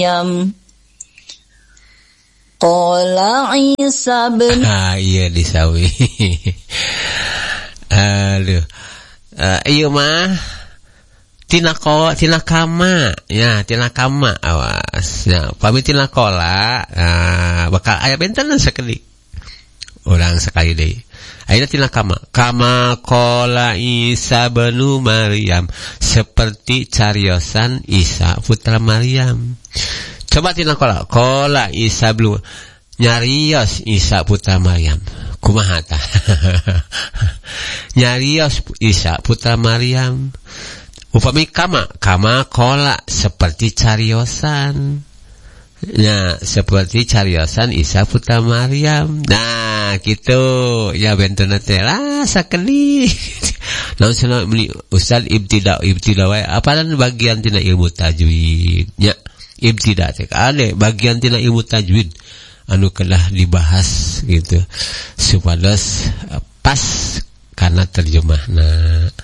Maryam. Qala Isa bin iya disawi. Aduh. Iya mah tina kama ya, tina kama awas ya, pamit tina kola bakal aya benten sakali urang sekali deui ayeuna tina kama kola Isa bin Maryam, seperti cariosan Isa putra Maryam. Coba tina kola Isa bin nyarios Isa putra Maryam kumaha tah. Nyarios Isa putra Maryam. Upami kama kola, seperti cariosan. Nah, seperti cariosan Isa putra Maryam. Nah, gitu. Ya bentena teh lah sakali. Naon cenah meni Ustaz ibtida wae. Apalan bagian tina ilmu tajwid. Ya, ibtida teh ade bagian tina ilmu tajwid anu kedah dibahas gitu. Supados pas kana terjemahna.